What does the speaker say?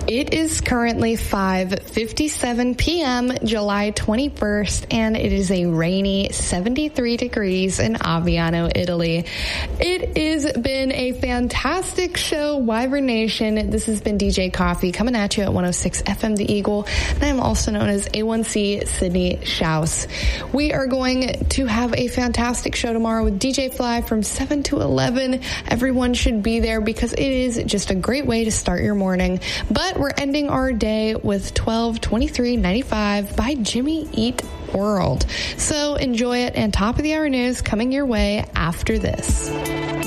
It is currently 5:57 p.m., July 21st, and it is a rainy 73 degrees in Aviano, Italy. It has been a fantastic show, Wyvern Nation. This has been DJ Coffee coming at you at 106 FM The Eagle, and I am also known as A1C Sydney Schaus. We are going to have a fantastic show tomorrow with DJ Fly from 7 to 11. Everyone should be there because it is just a great way to start your morning. But we're ending our day with 12:23.95 by Jimmy Eat World. So enjoy it, and top of the hour news coming your way after this.